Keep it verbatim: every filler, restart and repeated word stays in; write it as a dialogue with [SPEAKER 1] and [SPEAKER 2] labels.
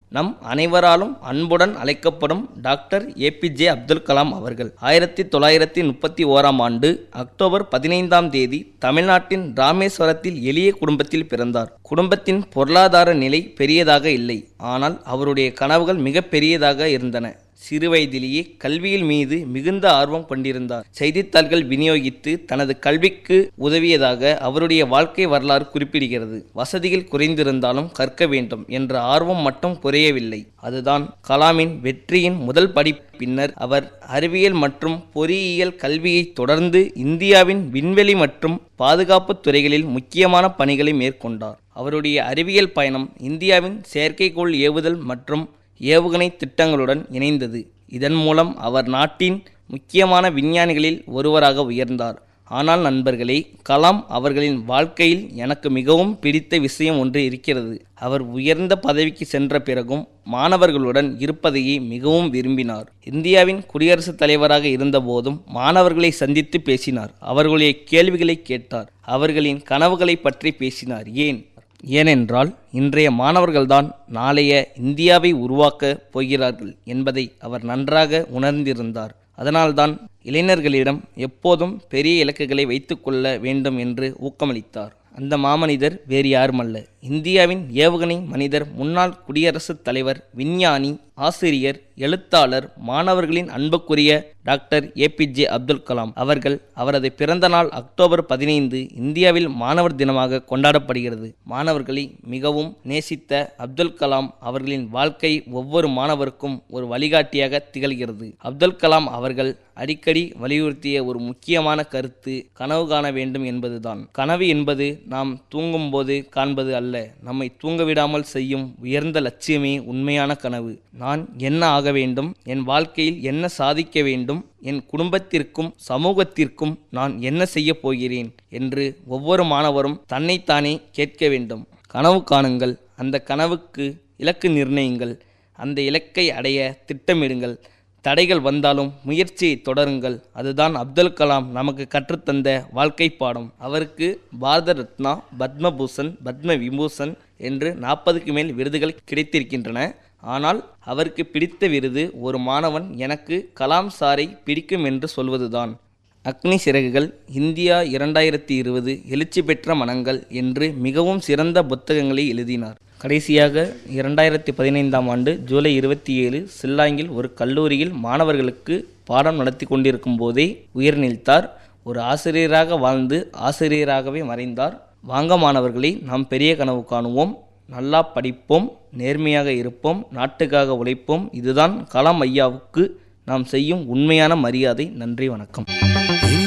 [SPEAKER 1] நம் அனைவராலும் அன்புடன் அழைக்கப்படும் டாக்டர் ஏபிஜே அப்துல் கலாம் அவர்கள் ஆயிரத்தி தொள்ளாயிரத்தி முப்பத்தி ஓராம் ஆண்டு அக்டோபர் பதினைந்தாம் தேதி தமிழ்நாட்டின் ராமேஸ்வரத்தில் எளிய குடும்பத்தில் பிறந்தார். குடும்பத்தின் பொருளாதார நிலை பெரியதாக இல்லை, ஆனால் அவருடைய கனவுகள் மிக பெரியதாக இருந்தன. சிறுவயதிலேயே கல்வியில் மீது மிகுந்த ஆர்வம் கொண்டிருந்தார். செய்தித்தாள்கள் விநியோகித்து தனது கல்விக்கு உதவியதாக அவருடைய வாழ்க்கை வரலாறு குறிப்பிடுகிறது. வசதிகள் குறைந்திருந்தாலும் கற்க வேண்டும் என்ற ஆர்வம் மட்டும் குறையவில்லை. அதுதான் கலாமின் வெற்றியின் முதல் படி. பின்னர் அவர் அறிவியல் மற்றும் பொறியியல் கல்வியை தொடர்ந்து இந்தியாவின் விண்வெளி மற்றும் பாதுகாப்பு துறைகளில் முக்கியமான பணிகளை மேற்கொண்டார். அவருடைய அறிவியல் பயணம் இந்தியாவின் செயற்கைக்கோள் ஏவுதல் மற்றும் ஏவுகணை திட்டங்களுடன் இணைந்தது. இதன் மூலம் அவர் நாட்டின் முக்கியமான விஞ்ஞானிகளில் ஒருவராக உயர்ந்தார். ஆனால் நண்பர்களே, கலாம் அவர்களின் வாழ்க்கையில் எனக்கு மிகவும் பிடித்த விஷயம் ஒன்று இருக்கிறது. அவர் உயர்ந்த பதவிக்கு சென்ற பிறகும் மாணவர்களுடன் இருப்பதையே மிகவும் விரும்பினார். இந்தியாவின் குடியரசுத் தலைவராக இருந்தபோதும் மாணவர்களை சந்தித்து பேசினார். அவர்களுடைய கேள்விகளை கேட்டார். அவர்களின் கனவுகளை பற்றி பேசினார். ஏன் ஏனென்றால் இன்றைய மாணவர்கள்தான் நாளைய இந்தியாவை உருவாக்கப் போகிறார்கள் என்பதை அவர் நன்றாக உணர்ந்திருந்தார். அதனால்தான் இளைஞர்களிடம் எப்போதும் பெரிய இலக்குகளை வைத்து கொள்ள வேண்டும் என்று ஊக்கமளித்தார். அந்த மாமனிதர் வேறு யாருமல்ல, இந்தியாவின் ஏவுகணை மனிதர், முன்னாள் குடியரசுத் தலைவர், விஞ்ஞானி, ஆசிரியர், எழுத்தாளர், மாணவர்களின் அன்புக்குரிய டாக்டர் ஏபிஜே அப்துல் கலாம் அவர்கள். அவரது பிறந்த நாள் அக்டோபர் பதினைந்து இந்தியாவில் மாணவர் தினமாக கொண்டாடப்படுகிறது. மாணவர்களை மிகவும் நேசித்த அப்துல் கலாம் அவர்களின் வாழ்க்கை ஒவ்வொரு மாணவருக்கும் ஒரு வழிகாட்டியாக திகழ்கிறது. அப்துல் கலாம் அவர்கள் அடிக்கடி வலியுறுத்திய ஒரு முக்கியமான கருத்து கனவு காண வேண்டும் என்பதுதான். கனவு என்பது நாம் தூங்கும் போது காண்பது அல்ல, நம்மை தூங்கவிடாமல் செய்யும் உயர்ந்த லட்சியமே உண்மையான கனவு. நான் என்ன ஆக வேண்டும், என் வாழ்க்கையில் என்ன சாதிக்க வேண்டும், என் குடும்பத்திற்கும் சமூகத்திற்கும் நான் என்ன செய்ய போகிறேன் என்று ஒவ்வொரு மாணவரும் தன்னைத்தானே கேட்க வேண்டும். கனவு காணுங்கள், அந்த கனவுக்கு இலக்கு நிர்ணயிங்கள், அந்த இலக்கை அடைய திட்டமிடுங்கள். தடைகள் வந்தாலும் முயற்சியை தொடருங்கள். அதுதான் அப்துல் கலாம் நமக்கு கற்றுத்தந்த வாழ்க்கை பாடம். அவருக்கு பாரத ரத்னா, பத்மபூஷன், பத்ம விபூஷன் என்று நாற்பதுக்கு மேல் விருதுகள் கிடைத்திருக்கின்றன. ஆனால் அவருக்கு பிடித்த விருது ஒரு மாணவன் எனக்கு கலாம் சாரை பிடிக்கும் என்று சொல்வதுதான். அக்னி சிறகுகள், இந்தியா இரண்டாயிரத்தி இருபது, எழுச்சி பெற்ற மனங்கள் என்று மிகவும் சிறந்த புத்தகங்களை எழுதினார். கடைசியாக இரண்டாயிரத்தி பதினைந்தாம் ஆண்டு ஜூலை இருபத்தி ஏழு ஷில்லாங்கில் ஒரு கல்லூரியில் மாணவர்களுக்கு பாடம் நடத்தி கொண்டிருக்கும் போதே உயிர் நீத்தார். ஒரு ஆசிரியராக வாழ்ந்து ஆசிரியராகவே மறைந்தார். வாங்க மாணவர்களை, நாம் பெரிய கனவு காணுவோம், நல்லா படிப்போம், நேர்மையாக இருப்போம், நாட்டுக்காக உழைப்போம். இதுதான் கலாம் ஐயாவுக்கு நாம் செய்யும் உண்மையான மரியாதை. நன்றி, வணக்கம்.